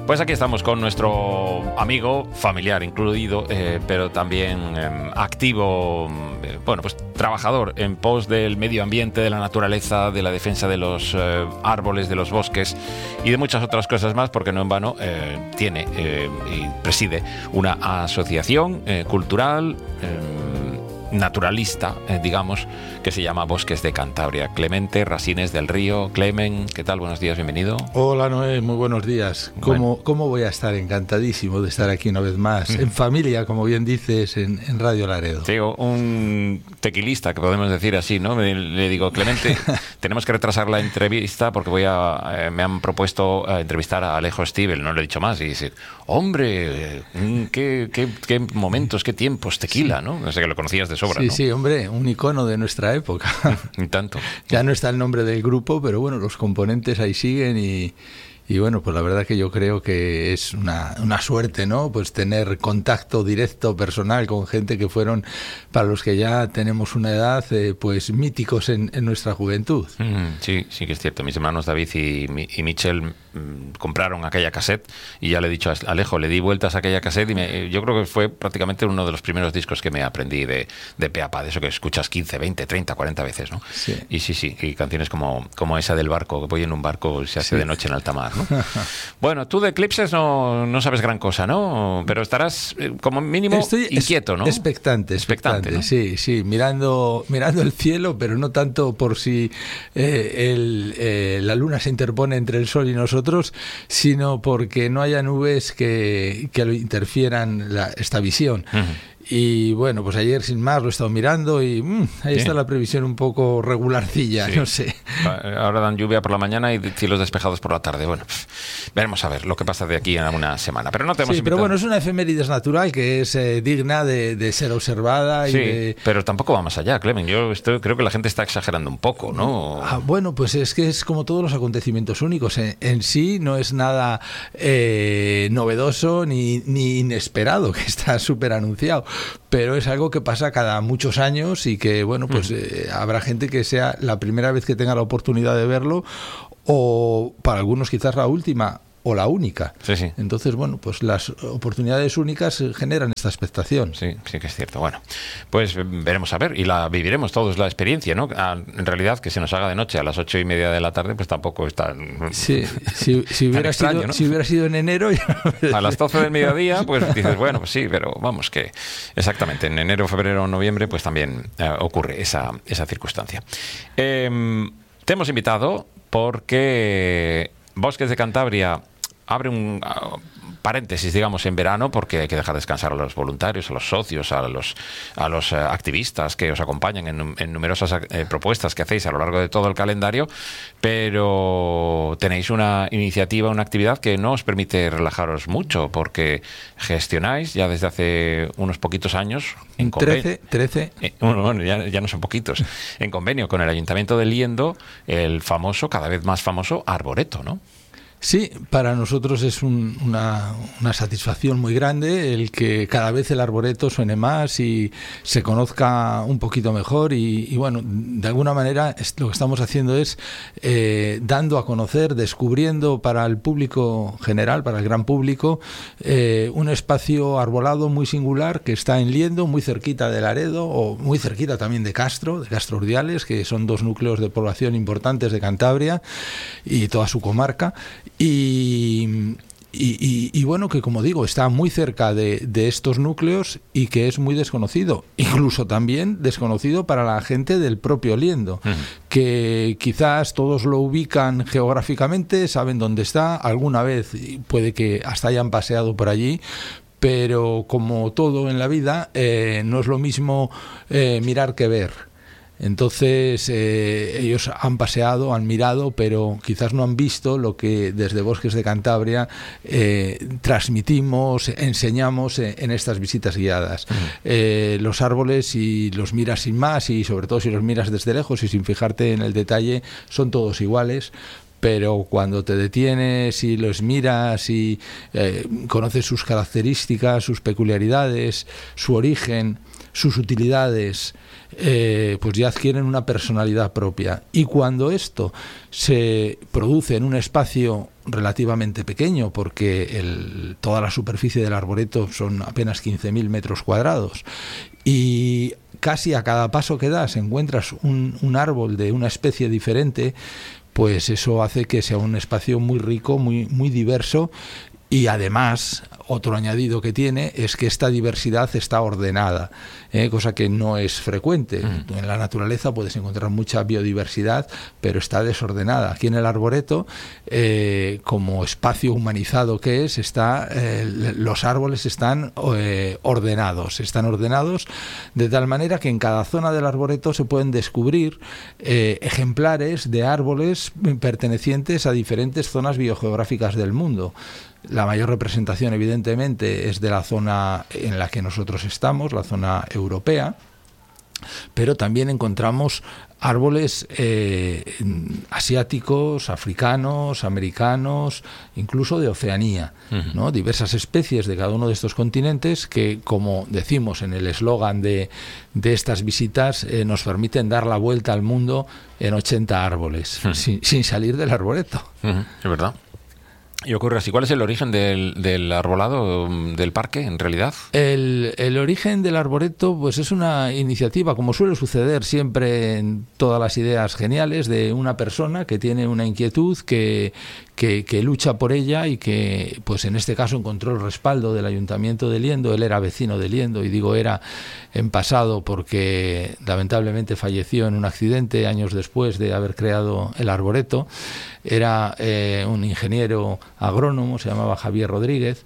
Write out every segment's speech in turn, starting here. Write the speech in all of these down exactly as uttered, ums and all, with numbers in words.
Pues aquí estamos con nuestro amigo, familiar incluido, eh, pero también eh, activo, eh, bueno, pues trabajador en pos del medio ambiente, de la naturaleza, de la defensa de los eh, árboles, de los bosques y de muchas otras cosas más, porque no en vano eh, tiene eh, y preside una asociación eh, cultural, eh, naturalista, eh, digamos, que se llama Bosques de Cantabria. Clemente Rasines del Río. Clemen, ¿qué tal? Buenos días, bienvenido. Hola Noé, muy buenos días. ¿Cómo, bueno. ¿Cómo voy a estar? Encantadísimo de estar aquí una vez más, mm. en familia, como bien dices, en, en Radio Laredo. Sí, un tequilista, que podemos decir así, ¿no? Le, le digo, Clemente, tenemos que retrasar la entrevista porque voy a eh, me han propuesto eh, entrevistar a Alejo Stivel, no le he dicho más, y dice, hombre, qué, qué, qué momentos, qué tiempos, tequila, ¿no? No sé, que lo conocías de sobra, sí, ¿no? Sí, hombre, un icono de nuestra época. Y tanto. Ya no está el nombre del grupo, pero bueno, los componentes ahí siguen y... Y bueno, pues la verdad que yo creo que es una, una suerte, ¿no? Pues tener contacto directo, personal, con gente que fueron, para los que ya tenemos una edad, eh, pues míticos en, en nuestra juventud. Mm, sí, sí que es cierto. Mis hermanos David y, y Michel mm, compraron aquella cassette y ya le he dicho a Alejo, le di vueltas a aquella cassette y me, yo creo que fue prácticamente uno de los primeros discos que me aprendí de, de pe a pa, de eso que escuchas quince, veinte, treinta, cuarenta veces, ¿no? Sí. Y sí, sí, y canciones como, como esa del barco, que voy en un barco y se hace sí. de noche en alta mar, ¿no? Bueno, tú de eclipses no, no sabes gran cosa, ¿no? Pero estarás eh, como mínimo Estoy inquieto, ¿no? Expectante, expectante, expectante ¿no? Sí, sí, mirando, mirando el cielo, pero no tanto por si eh, el, eh, la luna se interpone entre el sol y nosotros, sino porque no haya nubes que, que interfieran la, esta visión. Uh-huh. Y bueno, pues ayer sin más lo he estado mirando y mmm, ahí sí. está la previsión un poco regularcilla, sí. no sé. Ahora dan lluvia por la mañana y cielos despejados por la tarde. Bueno, veremos a ver lo que pasa de aquí a una semana. Pero no tenemos Sí, pero bueno, es una efemérides natural que es eh, digna de, de ser observada. Sí, y de... pero tampoco va más allá, Clemen. Yo estoy, creo que la gente está exagerando un poco, ¿no? Ah, bueno, pues es que es como todos los acontecimientos únicos. En, en sí no es nada eh, novedoso ni, ni inesperado, que está súper anunciado. Pero es algo que pasa cada muchos años y que, bueno, pues eh, habrá gente que sea la primera vez que tenga la oportunidad de verlo o para algunos quizás la última o la única. Sí, sí. Entonces, bueno, pues las oportunidades únicas generan esta expectación. Sí, sí que es cierto. Bueno, pues veremos a ver y la viviremos todos la experiencia, ¿no? En realidad, que se nos haga de noche a las ocho y media de la tarde, pues tampoco es tan... Sí, si, si, hubiera, extraño, sido, ¿no? si hubiera sido en enero... Ya... A las doce del mediodía, pues dices, bueno, pues sí, pero vamos, que exactamente, en enero, febrero o noviembre, pues también eh, ocurre esa, esa circunstancia. Eh, te hemos invitado porque Bosques de Cantabria abre un uh, paréntesis, digamos, en verano, porque hay que dejar descansar a los voluntarios, a los socios, a los, a los uh, activistas que os acompañan en, en numerosas uh, propuestas que hacéis a lo largo de todo el calendario, pero tenéis una iniciativa, una actividad que no os permite relajaros mucho, porque gestionáis ya desde hace unos poquitos años en trece, trece. Eh, bueno, bueno ya, ya no son poquitos, en convenio con el Ayuntamiento de Liendo, el famoso, cada vez más famoso, Arboreto, ¿no? Sí, para nosotros es un, una, una satisfacción muy grande el que cada vez el arboreto suene más y se conozca un poquito mejor y, y bueno, de alguna manera es, lo que estamos haciendo es eh, dando a conocer, descubriendo para el público general, para el gran público, eh, un espacio arbolado muy singular que está en Liendo, muy cerquita de Laredo o muy cerquita también de Castro, de Castro Urdiales, que son dos núcleos de población importantes de Cantabria y toda su comarca. Y, y, y, y bueno, que como digo, está muy cerca de, de estos núcleos y que es muy desconocido, incluso también desconocido para la gente del propio Liendo, uh-huh. que quizás todos lo ubican geográficamente, saben dónde está, alguna vez puede que hasta hayan paseado por allí, pero como todo en la vida, eh, no es lo mismo eh, mirar que ver. Entonces eh, ellos han paseado, han mirado, pero quizás no han visto lo que desde Bosques de Cantabria eh, transmitimos, enseñamos en, en estas visitas guiadas. Uh-huh. Eh, los árboles, si los miras sin más y sobre todo si los miras desde lejos y sin fijarte en el detalle, son todos iguales. Pero cuando te detienes y los miras y eh, conoces sus características, sus peculiaridades, su origen, sus utilidades, eh, pues ya adquieren una personalidad propia. Y cuando esto se produce en un espacio relativamente pequeño, porque el, toda la superficie del arboreto son apenas quince mil metros cuadrados, y casi a cada paso que das encuentras un, un árbol de una especie diferente, pues eso hace que sea un espacio muy rico, muy, muy diverso. Y además, otro añadido que tiene es que esta diversidad está ordenada, ¿eh? Cosa que no es frecuente. Mm. En la naturaleza puedes encontrar mucha biodiversidad, pero está desordenada. Aquí en el arboreto, eh, como espacio humanizado que es, está, eh, los árboles están eh, ordenados. Están ordenados de tal manera que en cada zona del arboreto se pueden descubrir eh, ejemplares de árboles pertenecientes a diferentes zonas biogeográficas del mundo. La mayor representación, evidentemente, es de la zona en la que nosotros estamos, la zona europea, pero también encontramos árboles eh, asiáticos, africanos, americanos, incluso de Oceanía, uh-huh. ¿no? Diversas especies de cada uno de estos continentes que, como decimos en el eslogan de, de estas visitas, eh, nos permiten dar la vuelta al mundo en ochenta árboles, uh-huh. sin, sin salir del arboreto. Uh-huh. Es verdad. Y ocurre así. ¿Cuál es el origen del, del arbolado del parque, en realidad? El, el origen del arboreto pues es una iniciativa, como suele suceder siempre en todas las ideas geniales, de una persona que tiene una inquietud, que, que, que lucha por ella y que, pues en este caso, encontró el respaldo del Ayuntamiento de Liendo. Él era vecino de Liendo, y digo era en pasado porque lamentablemente falleció en un accidente años después de haber creado el arboreto. Era eh, un ingeniero agrónomo, se llamaba Javier Rodríguez,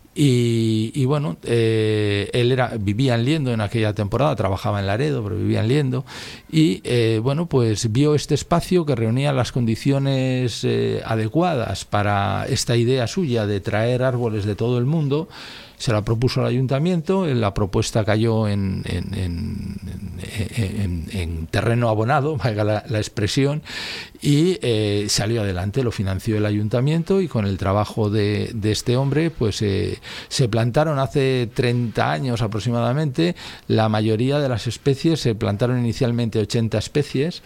y, y bueno, eh, él era vivía en Liendo en aquella temporada, trabajaba en Laredo, pero vivía en Liendo, y eh, bueno, pues vio este espacio que reunía las condiciones eh, adecuadas para esta idea suya de traer árboles de todo el mundo. Se la propuso al ayuntamiento, la propuesta cayó en, en, en, en, en terreno abonado, valga la, la expresión, y eh, salió adelante, lo financió el ayuntamiento, y con el trabajo de, de este hombre pues eh, se plantaron hace treinta años aproximadamente la mayoría de las especies. Se plantaron inicialmente ochenta especies,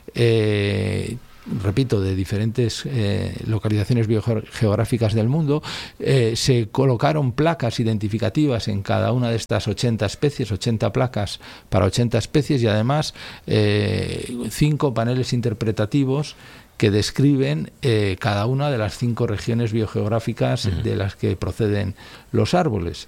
eh, repito, de diferentes eh, localizaciones biogeográficas del mundo. Eh, se colocaron placas identificativas en cada una de estas ochenta especies, ochenta placas para ochenta especies, y además eh, cinco paneles interpretativos que describen eh, cada una de las cinco regiones biogeográficas uh-huh. de las que proceden los árboles.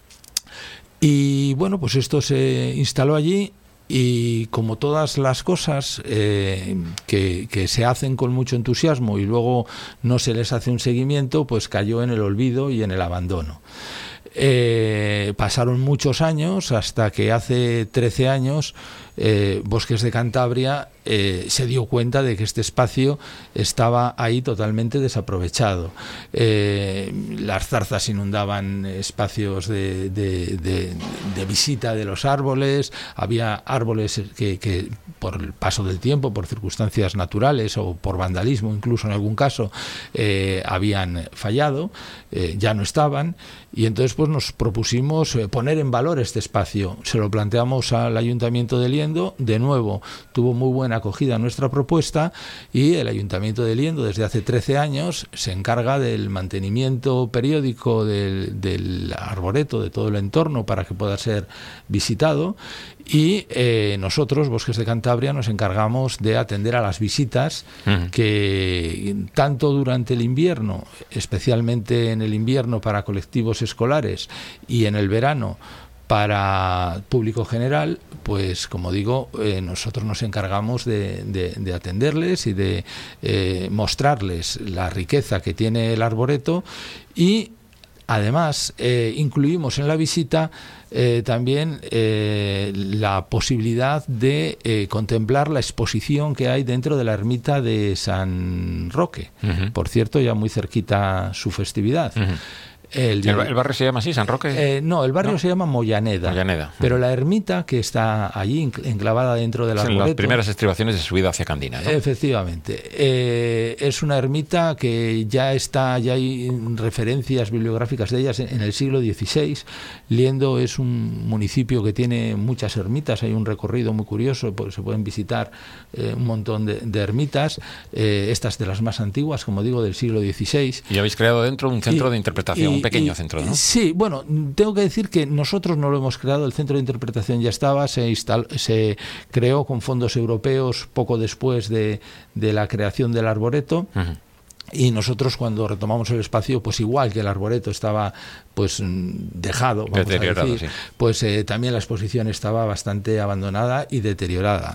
Y bueno, pues esto se instaló allí. Y como todas las cosas eh, que, que se hacen con mucho entusiasmo y luego no se les hace un seguimiento, pues cayó en el olvido y en el abandono. Eh, pasaron muchos años hasta que hace trece años eh, Bosques de Cantabria eh, se dio cuenta de que este espacio estaba ahí totalmente desaprovechado. Eh, las zarzas inundaban espacios de, de, de, de visita de los árboles, había árboles que, que por el paso del tiempo, por circunstancias naturales o por vandalismo incluso en algún caso, eh, habían fallado, eh, ya no estaban, y entonces pues nos propusimos poner en valor este espacio. Se lo planteamos al Ayuntamiento de Liendo, de nuevo tuvo muy buena acogida nuestra propuesta, y el Ayuntamiento de Liendo desde hace trece años se encarga del mantenimiento periódico del, del arboreto, de todo el entorno, para que pueda ser visitado, y eh, nosotros, Bosques de Cantabria, nos encargamos de atender a las visitas uh-huh. que tanto durante el invierno, especialmente en el invierno para colectivos escolares, y en el verano para público general, pues como digo, eh, nosotros nos encargamos de, de, de atenderles y de eh, mostrarles la riqueza que tiene el arboreto, y además eh, incluimos en la visita eh, también eh, la posibilidad de eh, contemplar la exposición que hay dentro de la ermita de San Roque, uh-huh. por cierto, ya muy cerquita su festividad. Uh-huh. El, ¿El, el barrio se llama así, San Roque? Eh, no, el barrio ¿No? se llama Mollaneda. Mollaneda. Pero la ermita que está allí enclavada dentro del arboreto... Son las primeras estribaciones de subida hacia Candina, ¿no? Efectivamente. Eh, es una ermita que ya está, ya hay referencias bibliográficas de ellas en el siglo dieciséis. Liendo es un municipio que tiene muchas ermitas, hay un recorrido muy curioso, porque se pueden visitar eh, un montón de, de ermitas, eh, estas de las más antiguas, como digo, del siglo dieciséis. Y habéis creado dentro un centro y, de interpretación, y, un pequeño y, centro, ¿no? Sí, bueno, tengo que decir que nosotros no lo hemos creado, el centro de interpretación ya estaba, se, instal, se creó con fondos europeos poco después de, de la creación del arboreto. Uh-huh. Y nosotros cuando retomamos el espacio, pues igual que el arboreto estaba pues dejado, vamos a decir, sí. pues eh, también la exposición estaba bastante abandonada y deteriorada.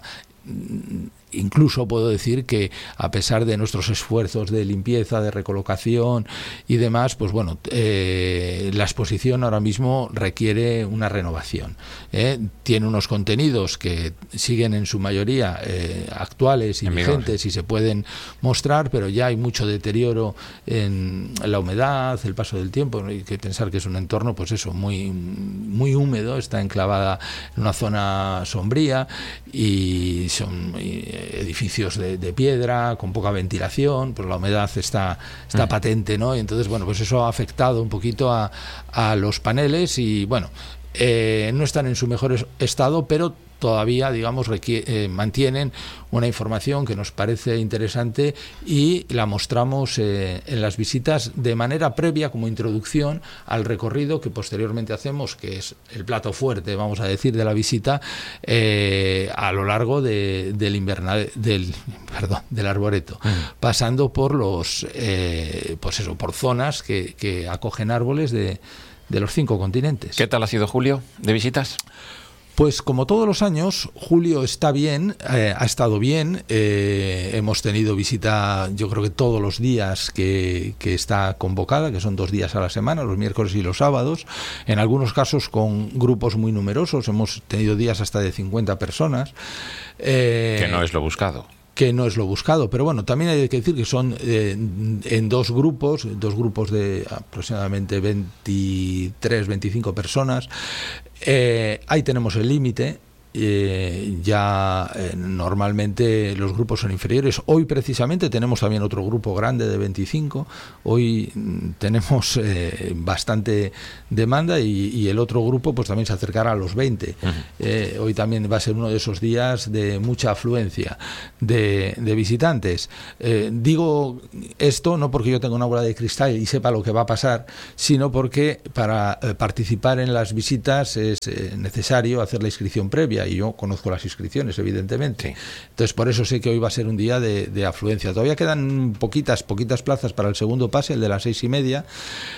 Incluso puedo decir que a pesar de nuestros esfuerzos de limpieza, de recolocación y demás, pues bueno, eh, la exposición ahora mismo requiere una renovación. ¿eh? Tiene unos contenidos que siguen en su mayoría eh, actuales y Amigos. vigentes y se pueden mostrar, pero ya hay mucho deterioro en la humedad, el paso del tiempo. ¿no? Hay que pensar que es un entorno, pues eso, muy, muy húmedo, está enclavada en una zona sombría y son edificios de, de piedra con poca ventilación, pues la humedad está, está mm. patente, ¿no? Y entonces, bueno, pues eso ha afectado un poquito a, a los paneles y, bueno, eh, no están en su mejor estado, pero todavía, digamos, eh, mantienen una información que nos parece interesante y la mostramos eh, en las visitas de manera previa como introducción al recorrido que posteriormente hacemos, que es el plato fuerte, vamos a decir, de la visita eh, a lo largo de, del invernadero, del, perdón, del arboreto, uh-huh. pasando por los, eh, pues eso, por zonas que, que acogen árboles de, de los cinco continentes. ¿Qué tal ha sido julio de visitas? Pues como todos los años, julio está bien, eh, ha estado bien, eh, hemos tenido visita yo creo que todos los días que, que está convocada, que son dos días a la semana, los miércoles y los sábados, en algunos casos con grupos muy numerosos, hemos tenido días hasta de cincuenta personas. Eh, que no es lo buscado. que no es lo buscado, pero bueno, también hay que decir que son eh, en dos grupos, dos grupos de aproximadamente veintitrés, veinticinco personas. Eh, ahí tenemos el límite. Eh, ya eh, normalmente los grupos son inferiores. Hoy precisamente tenemos también otro grupo grande de veinticinco. Hoy mm, tenemos eh, bastante demanda y, y el otro grupo pues también se acercará a los veinte. Uh-huh. Eh, hoy también va a ser uno de esos días de mucha afluencia de, de visitantes. Eh, digo esto no porque yo tenga una bola de cristal y sepa lo que va a pasar, sino porque para eh, participar en las visitas es eh, necesario hacer la inscripción previa. Y yo conozco las inscripciones, evidentemente. Sí. Entonces, por eso sé que hoy va a ser un día de, de afluencia. Todavía quedan poquitas, poquitas plazas para el segundo pase, el de las seis y media.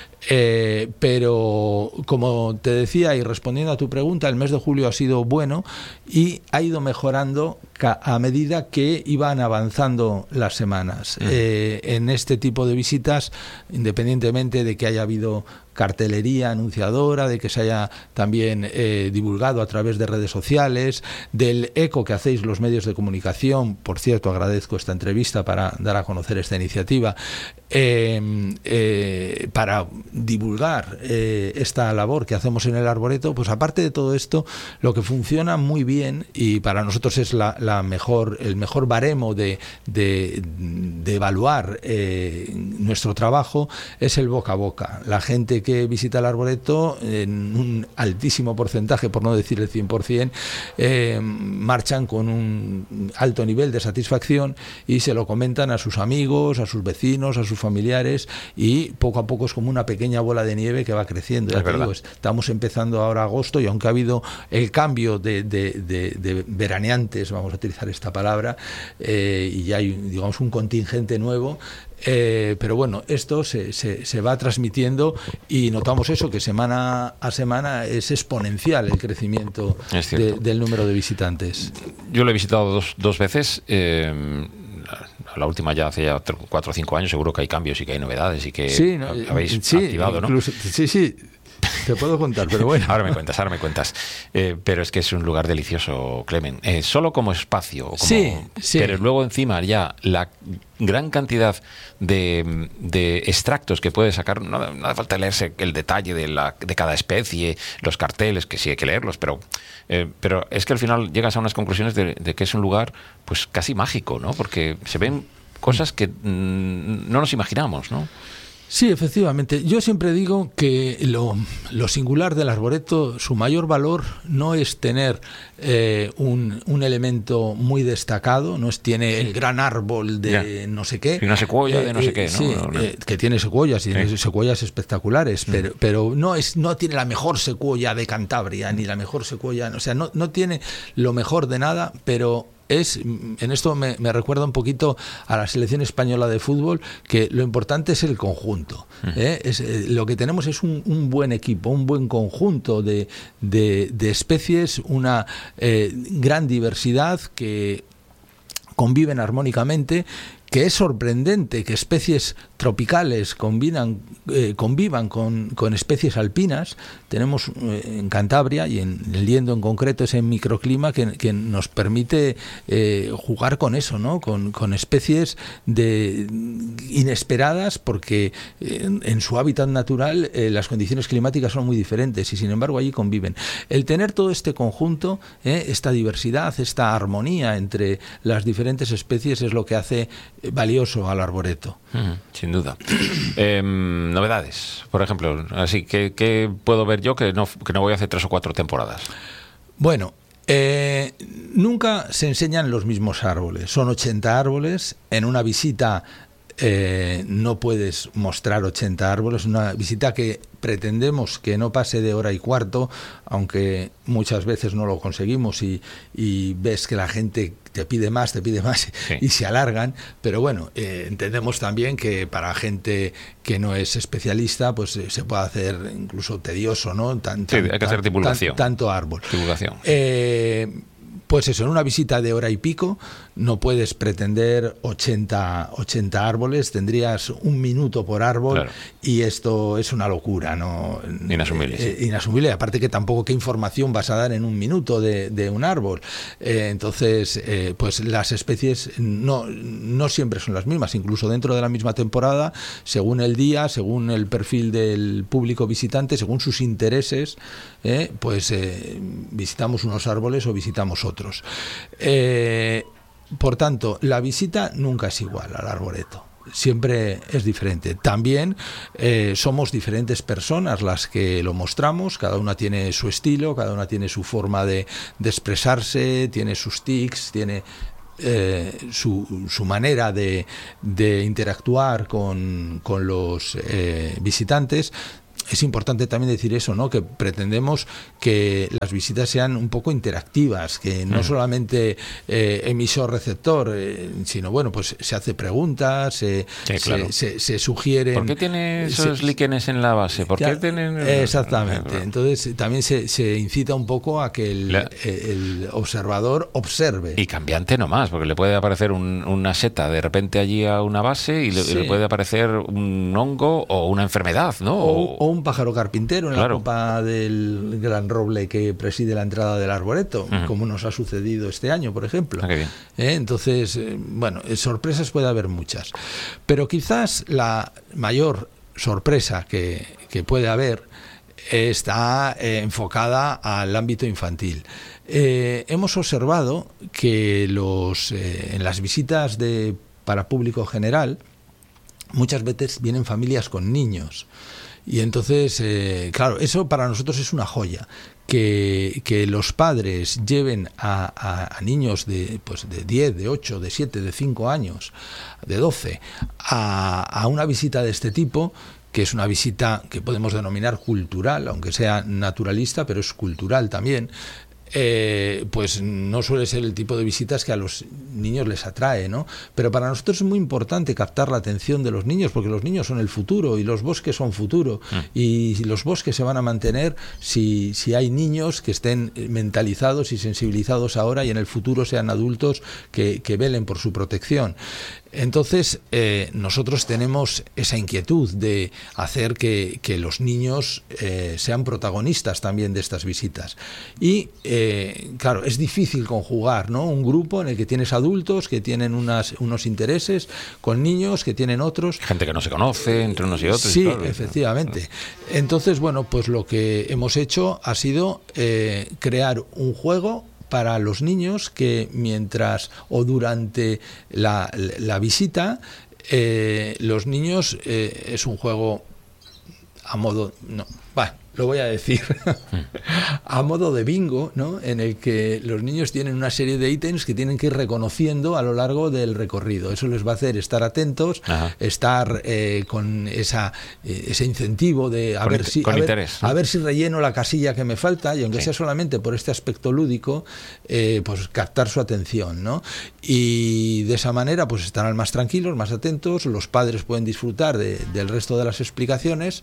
Eh, pero, como te decía, y respondiendo a tu pregunta, el mes de julio ha sido bueno y ha ido mejorando a medida que iban avanzando las semanas. Mm. Eh, en este tipo de visitas, independientemente de que haya habido cartelería anunciadora, de que se haya también eh, divulgado a través de redes sociales, del eco que hacéis los medios de comunicación. Por cierto, agradezco esta entrevista para dar a conocer esta iniciativa, eh, eh, para divulgar eh, esta labor que hacemos en el arboreto. Pues aparte de todo esto, lo que funciona muy bien y para nosotros es la, la mejor, el mejor baremo de, de, de evaluar eh, nuestro trabajo es el boca a boca. La gente que visita el arboreto, en un altísimo porcentaje, por no decir el cien por ciento, eh, marchan con un alto nivel de satisfacción y se lo comentan a sus amigos, a sus vecinos, a sus familiares, y poco a poco es como una pequeña bola de nieve que va creciendo. Ya te digo, estamos empezando ahora agosto y aunque ha habido el cambio de, de, de, de veraneantes, vamos a utilizar esta palabra, eh, y ya hay, digamos, un contingente nuevo. Eh, pero bueno, esto se, se, se va transmitiendo y notamos eso, que semana a semana es exponencial el crecimiento de, del número de visitantes. Yo lo he visitado dos, dos veces. Eh, la última ya hace ya cuatro o cinco años. Seguro que hay cambios y que hay novedades y que sí, no, habéis sí, activado, ¿no? Incluso, sí, sí. te puedo contar, pero bueno. Ahora me cuentas, ahora me cuentas. Eh, pero es que es un lugar delicioso, Clemen. Eh, solo como espacio. Como, sí, sí. Pero luego encima ya la gran cantidad de, de extractos que puedes sacar. No, no hace falta leerse el detalle de, la, de cada especie, los carteles, que sí hay que leerlos, pero, eh, pero es que al final llegas a unas conclusiones de, de que es un lugar pues casi mágico, ¿no? Porque se ven cosas que mmm, no nos imaginamos, ¿no? Sí, efectivamente. Yo siempre digo que lo, lo singular del arboreto, su mayor valor no es tener eh, un, un elemento muy destacado, no es tiene el gran árbol de yeah. no sé qué. Y una secuoya eh, de no sé qué, ¿no? Sí, no, no. Eh, que tiene secuoyas, y tiene sí. secuoyas espectaculares, mm. pero, pero no es no tiene la mejor secuoya de Cantabria, ni la mejor secuoya, o sea, no, no tiene lo mejor de nada, pero es, en esto me, me recuerda un poquito a la selección española de fútbol, que lo importante es el conjunto. ¿eh? Es, eh, lo que tenemos es un, un buen equipo, un buen conjunto de, de, de especies, una eh, gran diversidad que conviven armónicamente, que es sorprendente que especies tropicales combinan, eh, convivan con, con especies alpinas. Tenemos eh, en Cantabria y en el Liendo en concreto ese microclima que, que nos permite eh, jugar con eso, ¿no? Con, con especies de inesperadas, porque en, en su hábitat natural eh, las condiciones climáticas son muy diferentes y sin embargo allí conviven. El tener todo este conjunto, eh, esta diversidad, esta armonía entre las diferentes especies es lo que hace valioso al arboreto. Mm, sin duda. eh, novedades, por ejemplo, así que, que puedo ver yo que no, que no voy a hacer tres o cuatro temporadas. Bueno, eh, nunca se enseñan los mismos árboles. Son ochenta árboles. En una visita eh, no puedes mostrar ochenta árboles. Una visita que pretendemos que no pase de hora y cuarto, aunque muchas veces no lo conseguimos y, y ves que la gente te pide más, te pide más sí. y se alargan, pero bueno, eh, entendemos también que para gente que no es especialista, pues eh, se puede hacer incluso tedioso, ¿no? Tan, tan, sí, hay que hacer divulgación. Tan, tanto árbol. Divulgación. Eh, Pues eso, en una visita de hora y pico no puedes pretender ochenta, ochenta árboles, tendrías un minuto por árbol, claro. Y esto es una locura, ¿no? Inasumible. Eh, sí. Inasumible, aparte que tampoco qué información vas a dar en un minuto de, de un árbol. Eh, entonces, eh, pues las especies no, no siempre son las mismas, incluso dentro de la misma temporada, según el día, según el perfil del público visitante, según sus intereses, eh, pues eh, visitamos unos árboles o visitamos otros. Eh, por tanto, la visita nunca es igual al arboreto, siempre es diferente. También eh, somos diferentes personas las que lo mostramos, cada una tiene su estilo, cada una tiene su forma de, de expresarse, tiene sus tics, tiene eh, su, su manera de, de interactuar con, con los eh, visitantes. Es importante también decir eso, ¿no? Que pretendemos que las visitas sean un poco interactivas, que no solamente eh, emisor-receptor, eh, sino bueno, pues se hace preguntas, se, sí, claro. se, se, se sugieren. ¿Por qué tiene esos se, líquenes en la base? ¿Por qué tienen? Exactamente. Entonces también se, se incita un poco a que el, la... el observador observe. Y cambiante nomás, porque le puede aparecer un, una seta de repente allí a una base y le, sí. le puede aparecer un hongo o una enfermedad, ¿no? O, o un pájaro carpintero en claro. la copa del gran roble que preside la entrada del arboreto, uh-huh. como nos ha sucedido este año, por ejemplo. Ah, qué bien. ¿Eh? Entonces, eh, bueno, sorpresas puede haber muchas, pero quizás la mayor sorpresa que, que puede haber está eh, enfocada al ámbito infantil. Eh, hemos observado que los eh, en las visitas de para público general muchas veces vienen familias con niños. Y entonces, eh, claro, eso para nosotros es una joya, que, que los padres lleven a, a, a niños de, pues de diez, de ocho, de siete, de cinco años, de doce, a, a una visita de este tipo, que es una visita que podemos denominar cultural, aunque sea naturalista, pero es cultural también. Eh, pues no suele ser el tipo de visitas que a los niños les atrae, ¿no? Pero para nosotros es muy importante captar la atención de los niños, porque los niños son el futuro y los bosques son futuro, mm. y los bosques se van a mantener si, si hay niños que estén mentalizados y sensibilizados ahora y en el futuro sean adultos que, que velen por su protección. Entonces, eh, nosotros tenemos esa inquietud de hacer que, que los niños eh, sean protagonistas también de estas visitas. Y, eh, claro, es difícil conjugar, ¿no?, un grupo en el que tienes adultos que tienen unas, unos intereses con niños que tienen otros. Gente que no se conoce entre unos y otros. Sí, y claro, efectivamente. Entonces, bueno, pues lo que hemos hecho ha sido eh, crear un juego para los niños que mientras o durante la, la visita, eh, los niños, eh, es un juego a modo... no, bueno, lo voy a decir, a modo de bingo, ¿no?, en el que los niños tienen una serie de ítems que tienen que ir reconociendo a lo largo del recorrido. Eso les va a hacer estar atentos, Ajá. estar eh, con esa, eh, ese incentivo de a, con ver si, con a, interés, ver, ¿no? a ver si relleno la casilla que me falta, y aunque sí. sea solamente por este aspecto lúdico, eh, pues captar su atención, ¿no? Y de esa manera pues estarán más tranquilos, más atentos, los padres pueden disfrutar de, del resto de las explicaciones.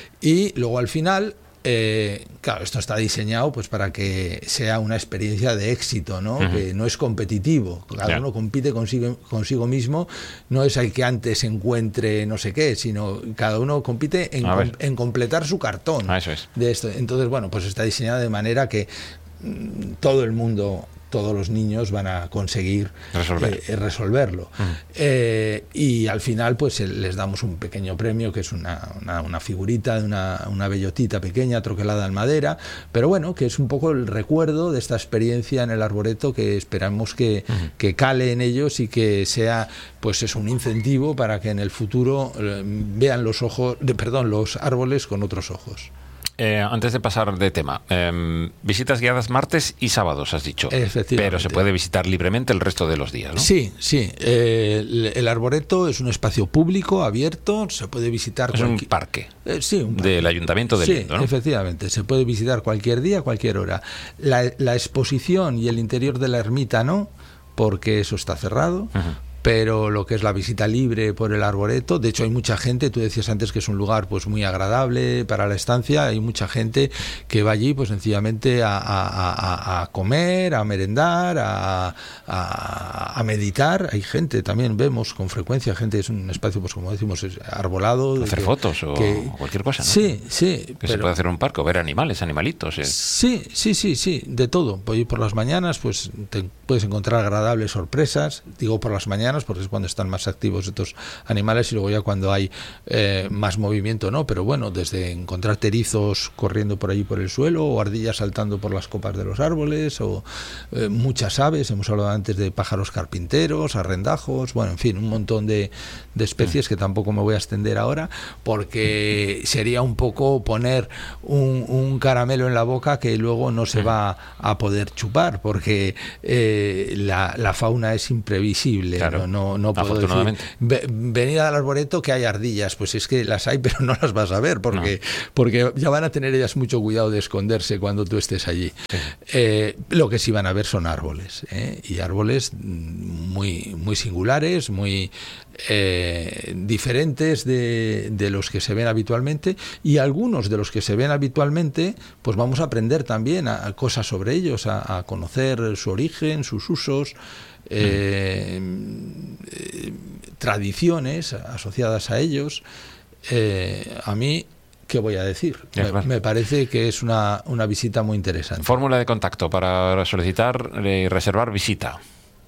Y luego al final, eh, claro, esto está diseñado pues para que sea una experiencia de éxito, ¿no? Uh-huh. Que no es competitivo, cada yeah. uno compite consigo, consigo mismo, no es el que antes encuentre no sé qué, sino cada uno compite en, com, en completar su cartón. Ah, eso es. De esto. Entonces, bueno, pues está diseñado de manera que mmm, todo el mundo... todos los niños van a conseguir Resolver. eh, resolverlo. Mm. Eh, y al final pues les damos un pequeño premio, que es una, una, una figurita de una, una bellotita pequeña troquelada en madera, pero bueno, que es un poco el recuerdo de esta experiencia en el arboreto, que esperamos que, mm. que cale en ellos y que sea pues es un incentivo para que en el futuro eh, vean los ojos, de, perdón, los árboles con otros ojos. Eh, antes de pasar de tema, eh, visitas guiadas martes y sábados, has dicho. Efectivamente. Pero se puede visitar libremente el resto de los días, ¿no? Sí, sí. Eh, el, el arboreto es un espacio público, abierto, se puede visitar... Es cualquier... un parque. Eh, sí, un parque. Del Ayuntamiento de sí, Liendo, ¿no? Efectivamente. Se puede visitar cualquier día, cualquier hora. La, la exposición y el interior de la ermita no, porque eso está cerrado. Uh-huh. Pero lo que es la visita libre por el arboreto, de hecho hay mucha gente, tú decías antes que es un lugar pues muy agradable para la estancia, hay mucha gente que va allí pues sencillamente a, a, a, a comer, a merendar, a, a, a meditar. Hay gente, también vemos con frecuencia gente, es un espacio pues como decimos es arbolado. Hacer que, fotos o que, cualquier cosa, ¿no? Sí, sí. Que pero, se puede hacer en un parque o ver animales, animalitos. Eh. Sí, sí, sí, sí, de todo. Pues por las mañanas pues te puedes encontrar agradables sorpresas, digo por las mañanas porque es cuando están más activos estos animales, y luego ya cuando hay eh, más movimiento, ¿no? Pero bueno, desde encontrar erizos corriendo por allí por el suelo, o ardillas saltando por las copas de los árboles, o eh, muchas aves, hemos hablado antes de pájaros carpinteros, arrendajos, bueno, en fin, un montón de, de especies que tampoco me voy a extender ahora, porque sería un poco poner un, un caramelo en la boca que luego no se va a poder chupar, porque eh, la, la fauna es imprevisible, claro. no, no No puedo decir, venid al arboreto que hay ardillas, pues es que las hay, pero no las vas a ver, porque, no. porque ya van a tener ellas mucho cuidado de esconderse cuando tú estés allí. Sí. Eh, lo que sí van a ver son árboles, ¿eh? Y árboles muy, muy singulares, muy eh, diferentes de, de los que se ven habitualmente, y algunos de los que se ven habitualmente, pues vamos a aprender también a, a cosas sobre ellos, a, a conocer su origen, sus usos, Eh, eh, tradiciones asociadas a ellos. Eh, a mí, ¿qué voy a decir? Ya, me, claro. me parece que es una, una visita muy interesante. Fórmula de contacto para solicitar y reservar visita.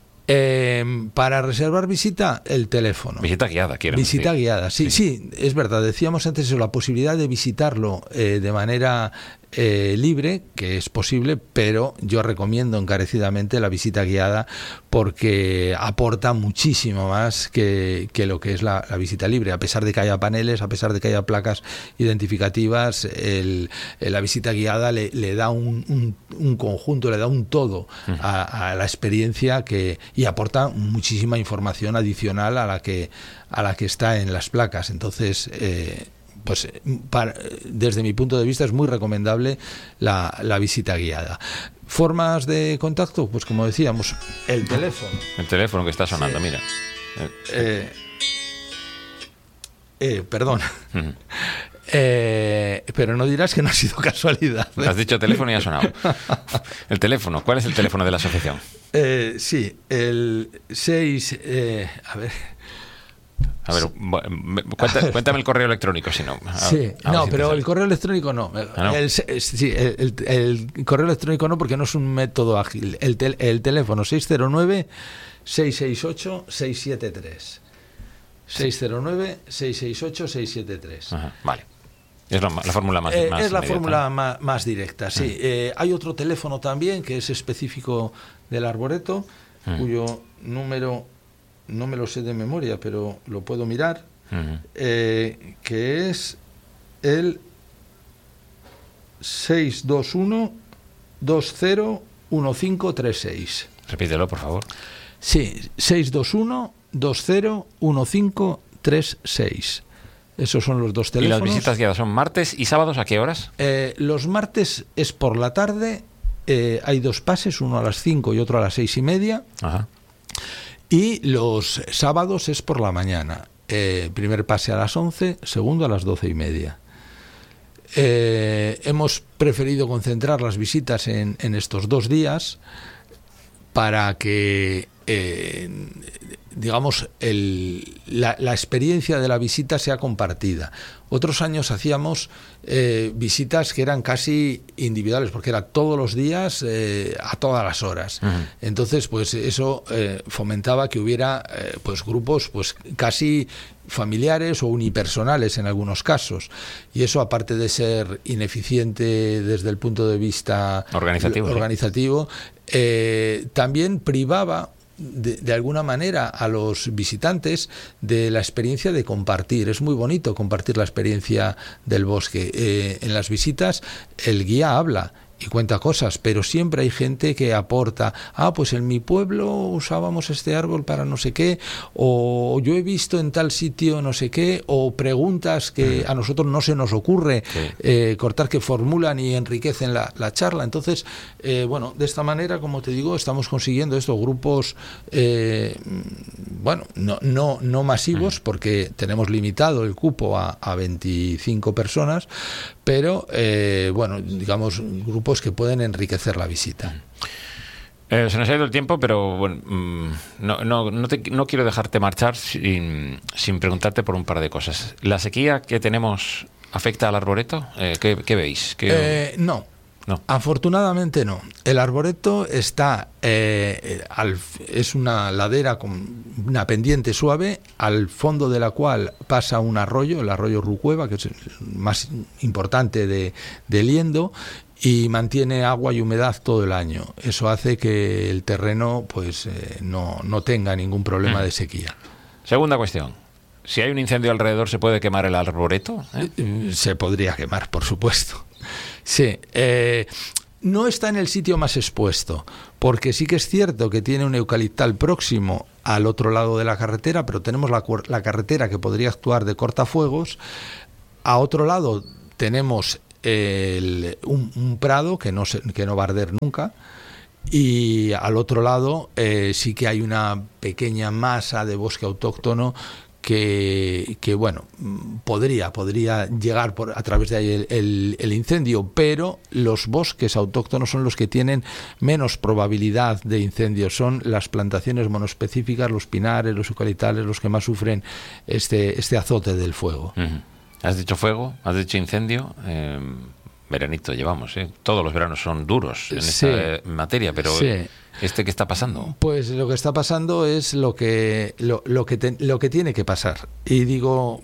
Eh, para reservar visita, el teléfono. Visita guiada, quiero Visita decir. guiada, sí, sí, sí, es verdad. Decíamos antes eso, la posibilidad de visitarlo eh, de manera eh, libre, que es posible, pero yo recomiendo encarecidamente la visita guiada porque aporta muchísimo más que, que lo que es la, la visita libre. A pesar de que haya paneles, a pesar de que haya placas identificativas, el, la visita guiada le, le da un, un, un conjunto, le da un todo a, a la experiencia que y aporta muchísima información adicional a la que a la que está en las placas. Entonces, eh, pues para, desde mi punto de vista es muy recomendable la, la visita guiada. Formas de contacto, pues como decíamos, el teléfono. El teléfono que está sonando, sí. Mira. Eh, eh, perdón. Uh-huh. Eh, pero no dirás que no ha sido casualidad. ¿eh? Has dicho teléfono y ha sonado. El teléfono, ¿cuál es el teléfono de la asociación? Eh, sí, el seis... Eh, a ver... A ver, cuéntame, cuéntame el correo electrónico, si no. A, sí, a no, si pero sale. el correo electrónico no. ¿Ah, no? El, sí, el, el, el correo electrónico no, porque no es un método ágil. El, tel, el teléfono seis cero nueve, seis seis ocho, seis siete tres. seis cero nueve, seis seis ocho, seis siete tres. Ajá, vale. Es la, la fórmula más, eh, más Es la inmediata. fórmula más, más directa, sí. Uh-huh. Eh, hay otro teléfono también que es específico del arboreto, uh-huh. cuyo número no me lo sé de memoria, pero lo puedo mirar, uh-huh. eh, que es el seis dos uno, dos cero uno cinco tres seis. Repítelo, por favor. Sí, seis dos uno, dos cero uno cinco tres seis. Esos son los dos teléfonos. ¿Y las visitas guiadas son martes y sábados a qué horas? Eh, los martes es por la tarde, eh, hay dos pases, uno a las cinco y otro a las seis y media. Ajá. Y los sábados es por la mañana. Eh, primer pase a las once, segundo a las doce y media. Eh, hemos preferido concentrar las visitas en, en estos dos días para que, eh, digamos, el, la, la experiencia de la visita sea compartida. Otros años hacíamos eh, visitas que eran casi individuales, porque era todos los días, eh, a todas las horas. Uh-huh. Entonces, pues eso eh, fomentaba que hubiera eh, pues grupos pues casi familiares o unipersonales en algunos casos. Y eso, aparte de ser ineficiente desde el punto de vista organizativo, organizativo eh, también privaba De, de alguna manera a los visitantes de la experiencia de compartir. Es muy bonito compartir la experiencia del bosque. Eh, en las visitas el guía habla y cuenta cosas, pero siempre hay gente que aporta, ah, pues en mi pueblo usábamos este árbol para no sé qué, o yo he visto en tal sitio no sé qué, o preguntas que a nosotros no se nos ocurre sí. eh, cortar, que formulan y enriquecen la, la charla. Entonces, eh, bueno, de esta manera, como te digo, estamos consiguiendo estos grupos, eh, bueno, no, no, no masivos, porque tenemos limitado el cupo a, a veinticinco personas, pero, eh, bueno, digamos, grupos que pueden enriquecer la visita. Eh, se nos ha ido el tiempo, pero bueno, no, no, no, te, no quiero dejarte marchar sin, sin preguntarte por un par de cosas. ¿La sequía que tenemos afecta al arboreto? Eh, ¿qué, ¿Qué veis? ¿Qué... Eh, no. No. Afortunadamente no. El arboreto está eh, al, es una ladera con una pendiente suave, al fondo de la cual pasa un arroyo, el arroyo Rucueva, que es el más importante de, de Liendo, y mantiene agua y humedad todo el año. Eso hace que el terreno pues eh, no, no tenga ningún problema mm. de sequía. Segunda cuestión. Si hay un incendio alrededor, ¿se puede quemar el arboreto? ¿Eh? Se podría quemar, por supuesto. Sí, eh, no está en el sitio más expuesto, porque sí que es cierto que tiene un eucaliptal próximo al otro lado de la carretera, pero tenemos la, la carretera que podría actuar de cortafuegos. A otro lado tenemos el, un, un prado que no, se, que no va a arder nunca. Y al otro lado eh, sí que hay una pequeña masa de bosque autóctono que, que bueno, podría, podría llegar por, a través de ahí el, el, el incendio, pero los bosques autóctonos son los que tienen menos probabilidad de incendio, son las plantaciones monoespecíficas, los pinares, los eucaliptales, los que más sufren este, este azote del fuego. Uh-huh. Has dicho fuego, has dicho incendio, eh, veranito llevamos, ¿eh? Todos los veranos son duros en sí, esta materia, pero sí. ¿este qué está pasando? Pues lo que está pasando es lo que lo, lo que te, lo que tiene que pasar. Y digo,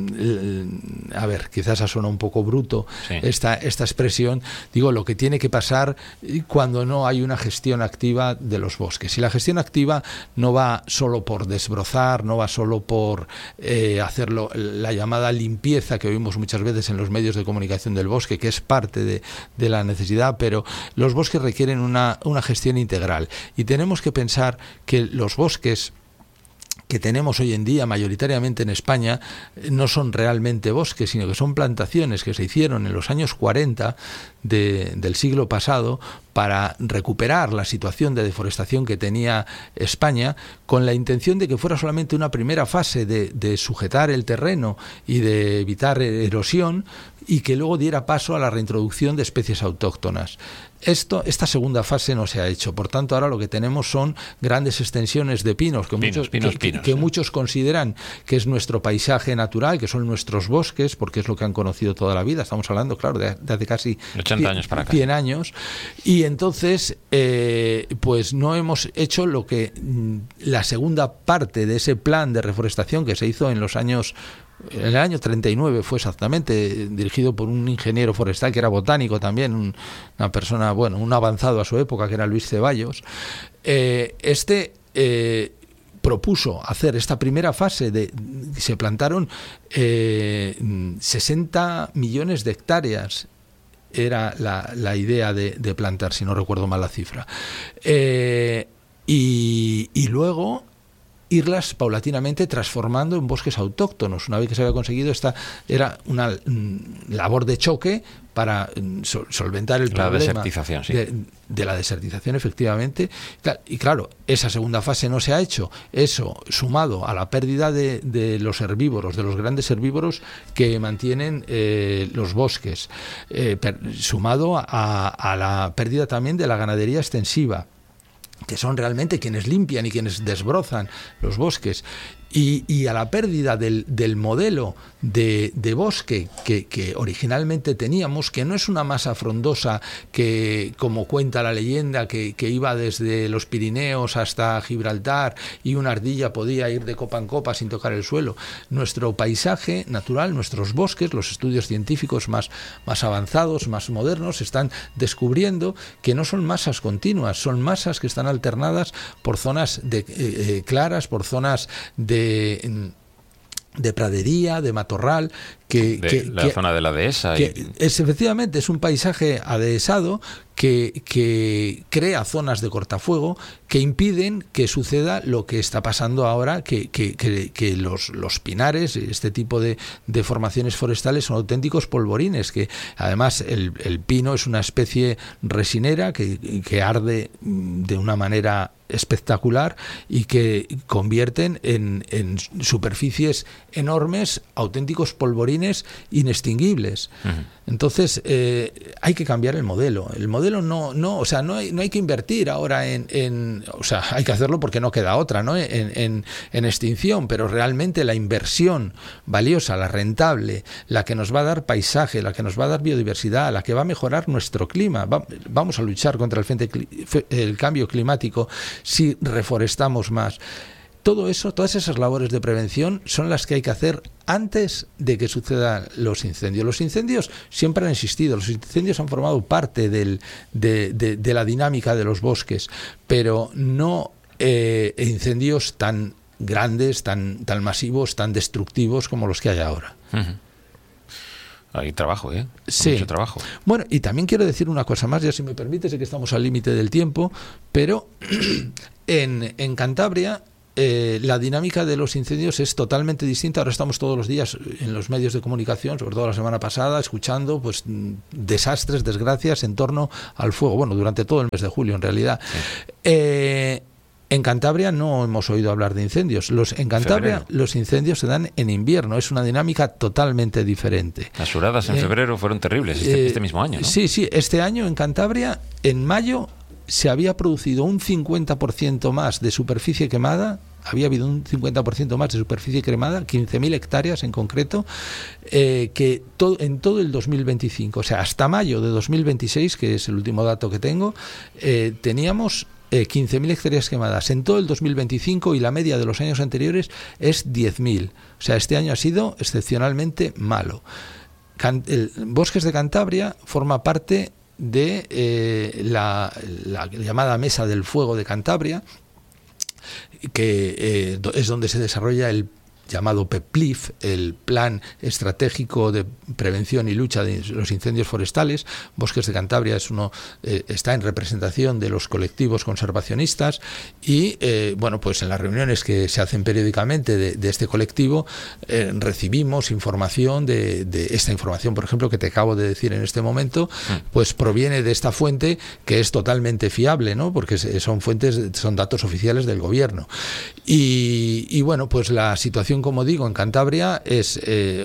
a ver, quizás suena un poco bruto sí. esta esta expresión. Digo, lo que tiene que pasar cuando no hay una gestión activa de los bosques. Y la gestión activa no va solo por desbrozar, no va solo por eh, hacerlo la llamada limpieza que oímos muchas veces en los medios de comunicación del bosque, que es parte de, de la necesidad, pero los bosques requieren una, una gestión integral. Y tenemos que pensar que los bosques que tenemos hoy en día mayoritariamente en España no son realmente bosques, sino que son plantaciones que se hicieron en los años cuarenta de, del siglo pasado para recuperar la situación de deforestación que tenía España, con la intención de que fuera solamente una primera fase de, de sujetar el terreno y de evitar erosión, y que luego diera paso a la reintroducción de especies autóctonas. Esto, esta segunda fase no se ha hecho, por tanto ahora lo que tenemos son grandes extensiones de pinos, que, pinos, muchos, pinos, que, pinos, que ¿eh? muchos consideran que es nuestro paisaje natural, que son nuestros bosques, porque es lo que han conocido toda la vida. Estamos hablando, claro, de, de hace casi ochenta años para acá. cien años, y entonces eh, pues no hemos hecho lo que la segunda parte de ese plan de reforestación que se hizo en los años en el año treinta y nueve fue exactamente, dirigido por un ingeniero forestal que era botánico también, un, una persona, bueno, un avanzado a su época, que era Luis Ceballos. Eh, este eh, propuso hacer esta primera fase de, se plantaron eh, sesenta millones de hectáreas, era la, la idea de, de plantar, si no recuerdo mal la cifra. Eh, y, y luego irlas paulatinamente transformando en bosques autóctonos. Una vez que se había conseguido, esta era una mm, labor de choque para mm, sol, solventar el la problema desertización, sí. de, de la desertización, efectivamente. Y claro, esa segunda fase no se ha hecho. Eso, sumado a la pérdida de, de los herbívoros, de los grandes herbívoros que mantienen eh, los bosques, eh, per, sumado a, a la pérdida también de la ganadería extensiva, que son realmente quienes limpian y quienes desbrozan los bosques, y, y a la pérdida del, del modelo de, de bosque que, que originalmente teníamos, que no es una masa frondosa que, como cuenta la leyenda, que, que iba desde los Pirineos hasta Gibraltar y una ardilla podía ir de copa en copa sin tocar el suelo. Nuestro paisaje natural, nuestros bosques, los estudios científicos más, más avanzados, más modernos, están descubriendo que no son masas continuas, son masas que están alternadas por zonas de, eh, claras, por zonas de de pradería, de matorral, que, de que la que, zona de la dehesa. Que y... es, efectivamente, es un paisaje adhesado que, que crea zonas de cortafuego que impiden que suceda lo que está pasando ahora, que, que, que, que los, los pinares, este tipo de, de formaciones forestales, son auténticos polvorines, que además el, el pino es una especie resinera que, que arde de una manera espectacular y que convierten en, en superficies enormes auténticos polvorines inextinguibles. Uh-huh. Entonces eh, hay que cambiar el modelo. El modelo no, no, o sea, no hay, no hay que invertir ahora en, en, o sea, hay que hacerlo porque no queda otra, ¿no? En, en, en extinción, pero realmente la inversión valiosa, la rentable, la que nos va a dar paisaje, la que nos va a dar biodiversidad, la que va a mejorar nuestro clima. Va, vamos a luchar contra el, frente, el cambio climático si reforestamos más. Todo eso, todas esas labores de prevención son las que hay que hacer antes de que sucedan los incendios. Los incendios siempre han existido, los incendios han formado parte del, de, de, de la dinámica de los bosques, pero no eh, incendios tan grandes, tan, tan masivos, tan destructivos como los que hay ahora. Uh-huh. Hay trabajo, ¿eh? Sí. Mucho trabajo. Bueno, y también quiero decir una cosa más, ya si me permite, sé que estamos al límite del tiempo, pero en, en Cantabria Eh, la dinámica de los incendios es totalmente distinta. Ahora estamos todos los días en los medios de comunicación, sobre todo la semana pasada, escuchando pues desastres, desgracias en torno al fuego. Bueno, durante todo el mes de julio, en realidad. Sí. Eh, en Cantabria no hemos oído hablar de incendios. Los, en Cantabria febrero. Los incendios se dan en invierno. Es una dinámica totalmente diferente. Las huradas en eh, febrero fueron terribles este, eh, este mismo año, ¿no? Sí, sí. Este año en Cantabria, en mayo, se había producido un cincuenta por ciento más de superficie quemada, había habido un cincuenta por ciento más de superficie quemada, quince mil hectáreas en concreto, eh, que to- en todo el dos mil veinticinco, o sea, hasta mayo de dos mil veintiséis, que es el último dato que tengo, eh, teníamos eh, quince mil hectáreas quemadas en todo el dos mil veinticinco y la media de los años anteriores es diez mil. O sea, este año ha sido excepcionalmente malo. Can- el Bosques de Cantabria forma parte de eh, la, la llamada Mesa del Fuego de Cantabria, que eh, es donde se desarrolla el llamado PEPLIF, el Plan Estratégico de Prevención y Lucha de los Incendios Forestales. Bosques de Cantabria es uno, eh, está en representación de los colectivos conservacionistas y, eh, bueno, pues en las reuniones que se hacen periódicamente de, de este colectivo eh, recibimos información de, de esta información, por ejemplo, que te acabo de decir en este momento, pues proviene de esta fuente que es totalmente fiable, ¿no? Porque son fuentes, son datos oficiales del gobierno. Y, y bueno, pues la situación, como digo, en Cantabria es... Eh,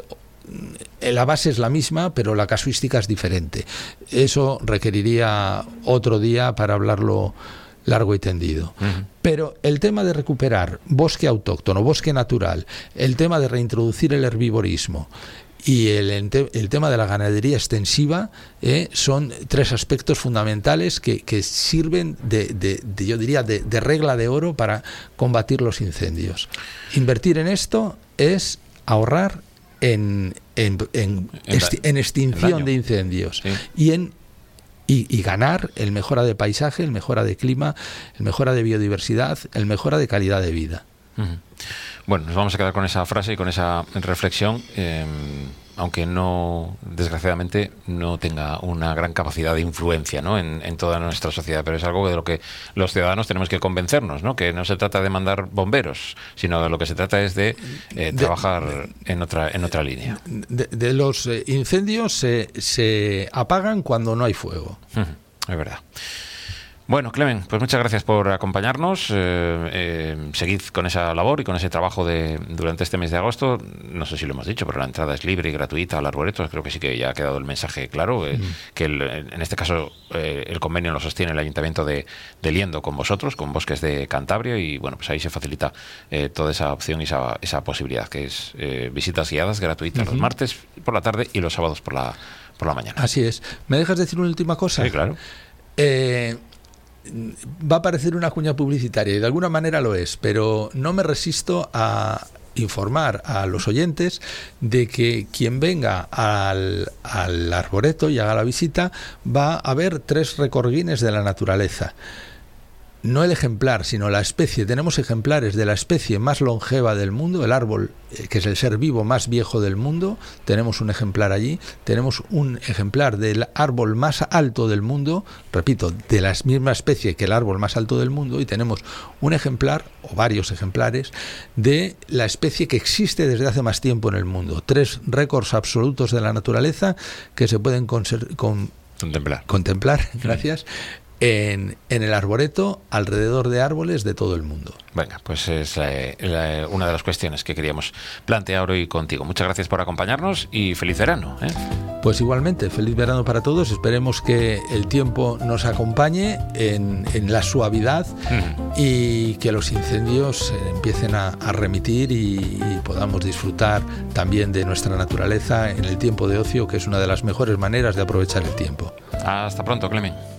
la base es la misma, pero la casuística es diferente. Eso requeriría otro día para hablarlo largo y tendido. Uh-huh. Pero el tema de recuperar bosque autóctono, bosque natural, el tema de reintroducir el herbivorismo y el, el tema de la ganadería extensiva eh, son tres aspectos fundamentales que, que sirven de, de, de, yo diría, de, de regla de oro para combatir los incendios. Invertir en esto es ahorrar en, en, en, esti, en extinción de incendios, sí. y en Y, y ganar el mejora de paisaje, el mejora de clima, el mejora de biodiversidad, el mejora de calidad de vida. Uh-huh. Bueno, nos vamos a quedar con esa frase y con esa reflexión, eh, aunque no, desgraciadamente, no tenga una gran capacidad de influencia, ¿no?, en, en toda nuestra sociedad, pero es algo de lo que los ciudadanos tenemos que convencernos, ¿no?, que no se trata de mandar bomberos, sino de lo que se trata es de, eh, trabajar de, de, en otra en otra línea. De, de los eh, incendios se, se apagan cuando no hay fuego. Uh-huh, es verdad. Bueno, Clemen, pues muchas gracias por acompañarnos. Eh, eh, seguid con esa labor y con ese trabajo de durante este mes de agosto. No sé si lo hemos dicho, pero la entrada es libre y gratuita al arboreto. Creo que sí que ya ha quedado el mensaje claro, eh, mm. que el, en este caso eh, el convenio lo sostiene el Ayuntamiento de, de Liendo con vosotros, con Bosques de Cantabria, y bueno, pues ahí se facilita eh, toda esa opción y esa, esa posibilidad, que es eh, visitas guiadas gratuitas uh-huh. los martes por la tarde y los sábados por la, por la mañana. Así es. ¿Me dejas decir una última cosa? Sí, claro. Eh... Va a parecer una cuña publicitaria y de alguna manera lo es, pero no me resisto a informar a los oyentes de que quien venga al, al arboreto y haga la visita va a ver tres recordines de la naturaleza. No el ejemplar, sino la especie. Tenemos ejemplares de la especie más longeva del mundo, el árbol, que es el ser vivo más viejo del mundo. Tenemos un ejemplar allí. Tenemos un ejemplar del árbol más alto del mundo, repito, de la misma especie que el árbol más alto del mundo. Y tenemos un ejemplar, o varios ejemplares, de la especie que existe desde hace más tiempo en el mundo. Tres récords absolutos de la naturaleza que se pueden conser- con- contemplar. Contemplar, gracias. En, en el arboreto, alrededor de árboles de todo el mundo. Venga, pues es la, la, una de las cuestiones que queríamos plantear hoy contigo. Muchas gracias por acompañarnos y feliz verano, ¿eh? Pues igualmente, feliz verano para todos. Esperemos que el tiempo nos acompañe en, en la suavidad uh-huh. y que los incendios empiecen a, a remitir y, y podamos disfrutar también de nuestra naturaleza en el tiempo de ocio, que es una de las mejores maneras de aprovechar el tiempo. Hasta pronto, Clemen.